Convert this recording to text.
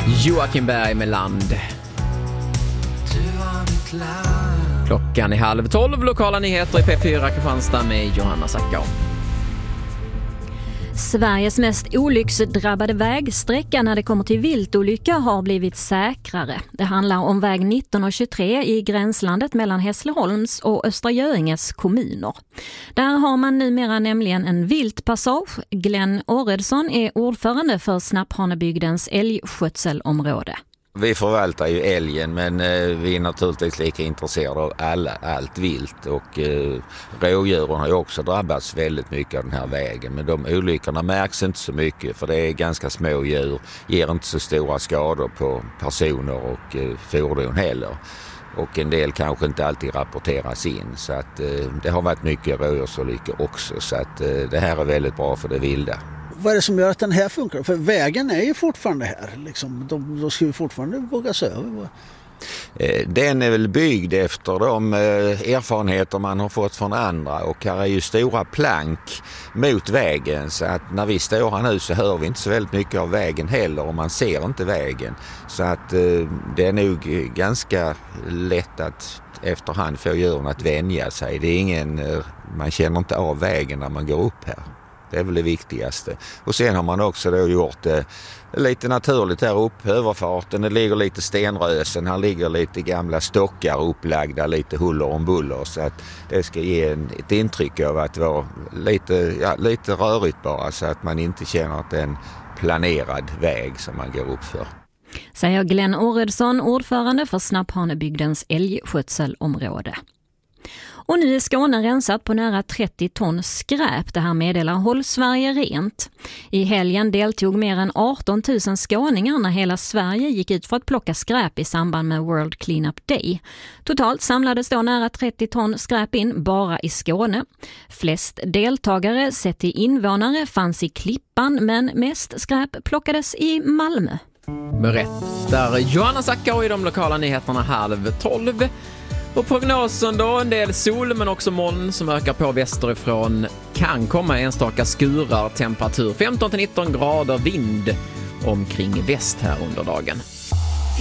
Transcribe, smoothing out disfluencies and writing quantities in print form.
Joakim Berg med Land. Klockan är 11:30, lokala nyheter i P4 Kristianstad med Johanna Sackau. Sveriges mest olycksdrabbade vägsträcka när det kommer till viltolyckor har blivit säkrare. Det handlar om väg 19 och 23 i gränslandet mellan Hässleholms och Östra Göinges kommuner. Där har man numera nämligen en viltpassage. Glenn Åredsson är ordförande för Snapphanebygdens älgskötselområde. Vi förvaltar ju älgen, men vi är naturligtvis lika intresserade av allt vilt, och rådjuren har ju också drabbats väldigt mycket av den här vägen. Men de olyckorna märks inte så mycket, för det är ganska små djur, ger inte så stora skador på personer och fordon heller. Och en del kanske inte alltid rapporteras in, så att det har varit mycket rådjursolyckor också, så att det här är väldigt bra för det vilda. Vad är det som gör att den här funkar? För vägen är ju fortfarande här. Liksom, de ska ju fortfarande vågas över. Den är väl byggd efter de erfarenheter man har fått från andra, och här är ju stora plank mot vägen, så att när vi står här nu så hör vi inte så väldigt mycket av vägen heller, och man ser inte vägen. Så att det är nog ganska lätt att efterhand få djuren att vänja sig. Det är man känner inte av vägen när man går upp här. Det är väl det viktigaste. Och sen har man också då gjort lite naturligt här uppe, överfarten. Det ligger lite stenrösen, här ligger lite gamla stockar upplagda, lite huller om buller. Så att det ska ge ett intryck av att vara lite rörigt bara, så att man inte känner att det är en planerad väg som man går upp för. Säger Glenn Åredsson, ordförande för Snapphanebygdens älgskötselområde. Och nu är Skåne rensat på nära 30 ton skräp. Det här meddelar Håll Sverige rent. I helgen deltog mer än 18 000 skåningar när hela Sverige gick ut för att plocka skräp i samband med World Cleanup Day. Totalt samlades då nära 30 ton skräp in bara i Skåne. Flest deltagare sett till invånare fanns i Klippan, men mest skräp plockades i Malmö. Berättar Johanna Sackau i de lokala nyheterna 11:30. Och prognosen då, en del sol men också moln som ökar på västerifrån. Kan komma enstaka skurar, temperatur 15-19 grader, vind omkring väst här under dagen.